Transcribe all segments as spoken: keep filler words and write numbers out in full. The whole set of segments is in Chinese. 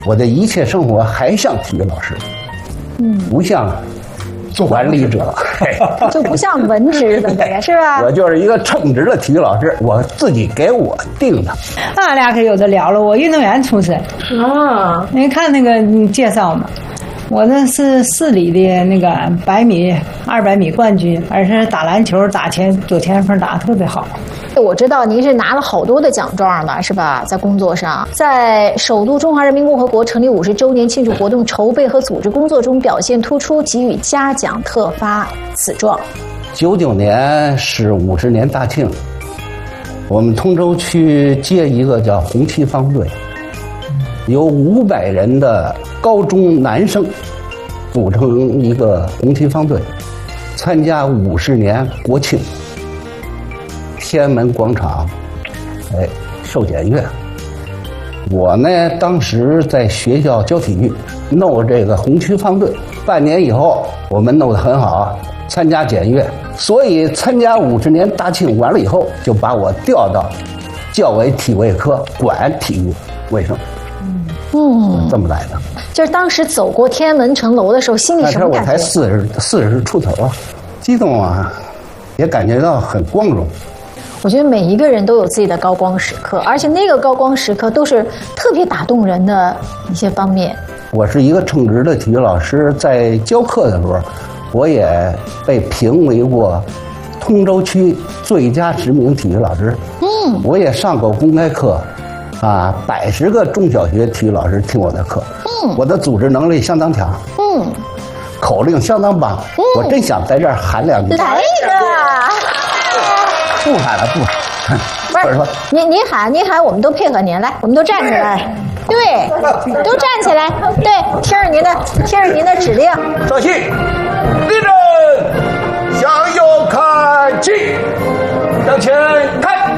我的一切生活还像体育老师，嗯，不像管理者， 就不像文职的这个是吧？ 我就是一个称职的体育老师，我自己给我定的。 俺俩可有的聊了，我运动员出身啊，你看那个介绍嘛。我那是市里的那个百米、二百米冠军，而且打篮球、打前左前锋打得特别好。 我知道您是拿了好多的奖状的，是吧？在工作上，在首都中华人民共和国成立五十周年庆祝活动筹备和组织工作中表现突出，给予嘉奖特发此状。 九九年是五十年大庆，我们通州区接一个叫红旗方队，有五百人的高中男生组成一个红旗方队，参加五十年国庆。天安门广场，哎，受检阅。我呢，当时在学校教体育，弄这个红旗方队。半年以后，我们弄得很好，参加检阅。所以参加五十年大庆完了以后，就把我调到教委体卫科管体育卫生。嗯，这么来的。 就是当时走过天安门城楼的时候，心里什么感觉？ 那时候我才四十四十出头啊，激动啊，也感觉到很光荣。 我觉得每一个人都有自己的高光时刻，而且那个高光时刻都是特别打动人的一些方面。 我是一个称职的体育老师，在教课的时候，我也被评为过通州区最佳十名体育老师。嗯，我也上过公开课，啊，百十个中小学体育老师听我的课。嗯，我的组织能力相当强。嗯，口令相当棒。嗯，我真想在这儿喊两句。 来一个。 不喊了，不喊。 不是说您您喊您喊，我们都配合您来，我们都站起来，对，都站起来，对，听着您的听着您的指令。 稍息，立正，向右看齐，向前看，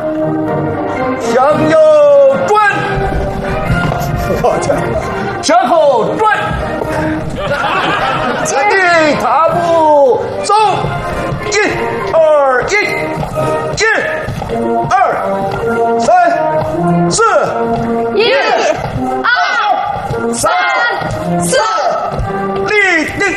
向右转，我去，向后转，前进踏步走，一二一。一、二、三、四， 一、二、三、四， 立定。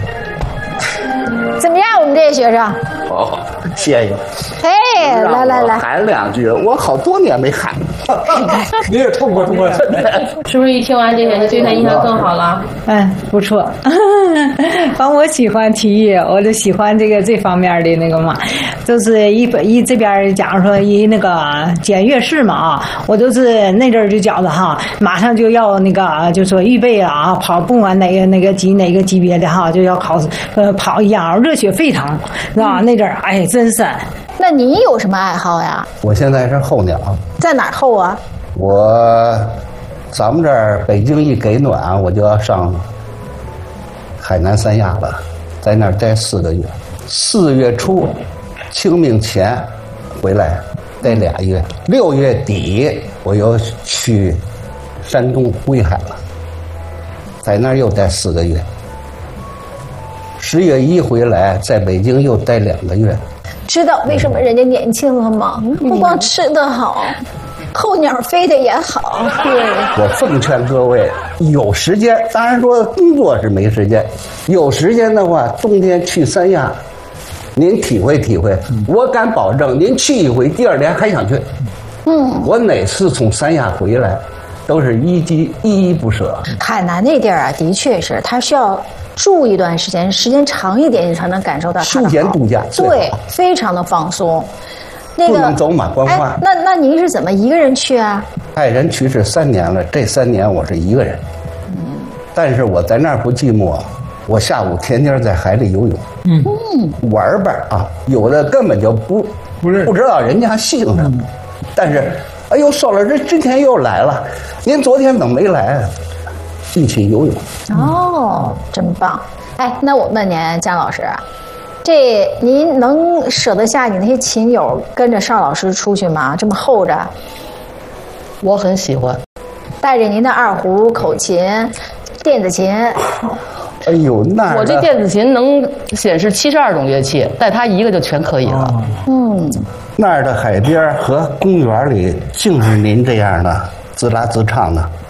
怎么样，我们这些学生？ 好，谢谢。 哎，来来来， 喊两句，我好多年没喊。 你也痛快痛快。 是不是一听完这些，你对他印象更好了？ 嗯，不错。反正我喜欢体育，我就喜欢这个这方面的那个嘛，就是一一这边假如说一那个检阅室嘛啊，我就是那阵儿就觉得哈，马上就要那个就说预备了啊，跑不管哪个哪个级哪个级别的哈，就要考呃跑一样，热血沸腾，是吧？那阵儿哎，真是。 那你有什么爱好呀？ 我现在是候鸟。 在哪儿候啊？ 我，咱们这儿北京一给暖，我就要上海南三亚了，在那儿待四个月。四月初，清明前回来待俩月。六月底我又去山东威海了，在那儿又待四个月。十月一回来，在北京又待两个月。 知道为什么人家年轻了吗？不光吃得好，候鸟飞得也好。 对，我奉劝各位，有时间，当然说工作是没时间，有时间的话，冬天去三亚，您体会体会。我敢保证，您去一回，第二年还想去。嗯，我哪次从三亚回来，都是依依依依不舍。 海南那地儿啊，的确是，它需要住一段时间，时间长一点，你才能感受到它的休闲度假。 对，非常的放松。那个不能走马观花。 哎、那那您是怎么一个人去啊？ 爱人去世三年了，这三年我是一个人。嗯，但是我在那儿不寂寞，我下午天天在海里游泳。嗯，玩吧啊，有的根本就不不不知道人家姓什么，嗯、但是哎呦，邵老师今天又来了，您昨天怎么没来？一起游泳。 哦，真棒！哎，那我问您，姜老师，这您能舍得下你那些琴友跟着邵老师出去吗？这么厚着？ 我很喜欢， 带着您的二胡、口琴、电子琴。 哎呦，那我这电子琴能显示七十二种乐器，带它一个就全可以了。哦、 嗯， 那儿的海边和公园里，竟是您这样的自拉自唱的。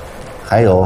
还有